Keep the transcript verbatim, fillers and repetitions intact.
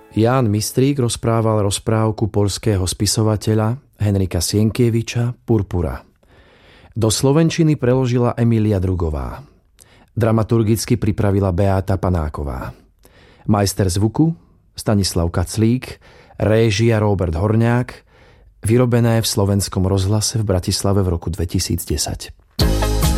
Ján Mistrík rozprával rozprávku poľského spisovateľa Henryka Sienkiewiča Purpura. Do slovenčiny preložila Emília Drugová. Dramaturgicky pripravila Beáta Panáková. Majster zvuku Stanislav Kaclík, réžia Róbert Horňák, vyrobené v Slovenskom rozhlase v Bratislave v roku dvetisícdesať.